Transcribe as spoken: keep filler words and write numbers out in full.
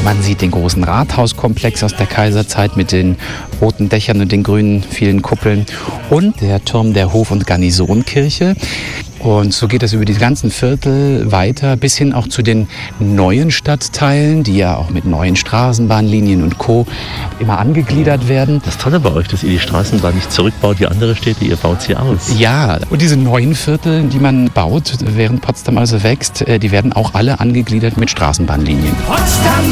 Man sieht den großen Rathauskomplex aus der Kaiserzeit mit den roten Dächern und den grünen vielen Kuppeln und der Turm der Hof- und Garnisonkirche. Und so geht es über die ganzen Viertel weiter bis hin auch zu den neuen Stadtteilen, die ja auch mit neuen Straßenbahnlinien und Co. immer angegliedert werden. Das Tolle bei euch, dass ihr die Straßenbahn nicht zurückbaut wie andere Städte, ihr baut sie aus. Ja, und diese neuen Viertel, die man baut, während Potsdam also wächst, die werden auch alle angegliedert mit Straßenbahnlinien. Potsdam